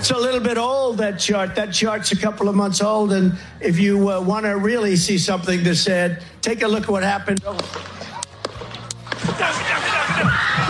That's a little bit old, that chart. That chart's a couple of months old, and if you want to really see something that's said, take a look at what happened.